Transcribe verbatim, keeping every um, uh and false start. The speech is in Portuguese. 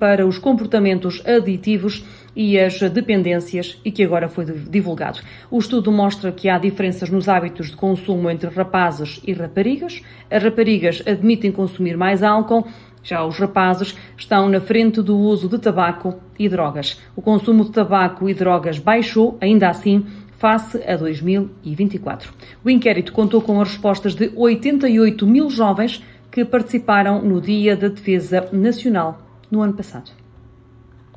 para os comportamentos aditivos e as dependências e que agora foi divulgado. O estudo mostra que há diferenças nos hábitos de consumo entre rapazes e raparigas. As raparigas admitem consumir mais álcool, já os rapazes estão na frente do uso de tabaco e drogas. O consumo de tabaco e drogas baixou, ainda assim, face a dois mil e vinte e quatro. O inquérito contou com as respostas de oitenta e oito mil jovens que participaram no Dia da Defesa Nacional no ano passado.